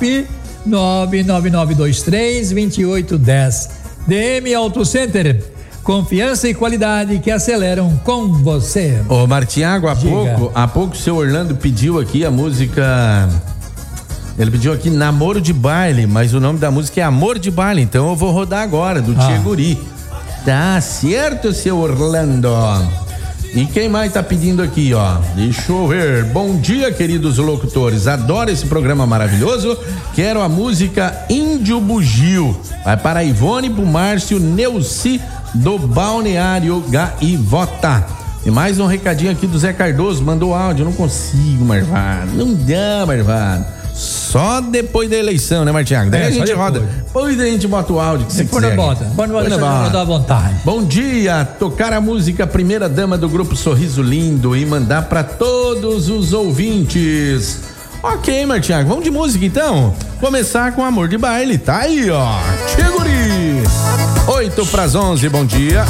WhatsApp 999232810. DM Auto Center, confiança e qualidade que aceleram com você. Ô Martiago, há pouco o seu Orlando pediu aqui a música. Ele pediu aqui Namoro de Baile, mas o nome da música é Amor de Baile, então eu vou rodar agora, do Tia Guri. Tá certo, seu Orlando. E quem mais tá pedindo aqui, ó? Deixa eu ver. Bom dia, queridos locutores. Adoro esse programa maravilhoso. Quero a música Índio Bugio. Vai para a Ivone, pro Márcio Neuci do Balneário Gaivota. E mais um recadinho aqui do Zé Cardoso. Mandou áudio. Não consigo, Marvado. Não dá, Marvado. Só depois da eleição, né, Martiago? Daí a gente roda. Depois a gente bota o áudio que você quiser. Pode à vontade. Bom dia, tocar a música Primeira Dama do grupo Sorriso Lindo e mandar pra todos os ouvintes. Ok, Martiago, vamos de música então? Começar com Amor de Baile, tá aí, ó. Tia Guri. 8 pras 11, bom dia.